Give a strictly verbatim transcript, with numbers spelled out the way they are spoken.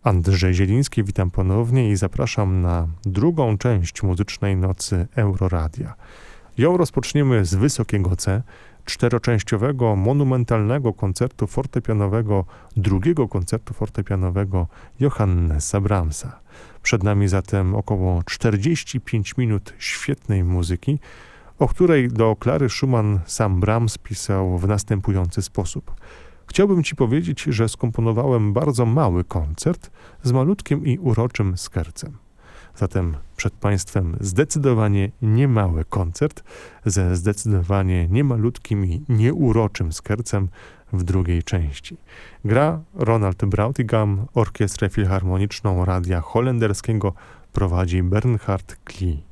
Andrzej Zieliński, witam ponownie i zapraszam na drugą część muzycznej nocy Euroradia. Ją rozpoczniemy z wysokiego C, czteroczęściowego, monumentalnego koncertu fortepianowego, drugiego koncertu fortepianowego Johannesa Brahmsa. Przed nami zatem około czterdzieści pięć minut świetnej muzyki, o której do Klary Schumann sam Brahms pisał w następujący sposób. Chciałbym ci powiedzieć, że skomponowałem bardzo mały koncert z malutkim i uroczym skercem. Zatem przed Państwem zdecydowanie niemały koncert ze zdecydowanie niemalutkim i nieuroczym skercem w drugiej części. Gra Ronald Brautigam, Orkiestrę Filharmoniczną Radia Holenderskiego prowadzi Bernhard Klee.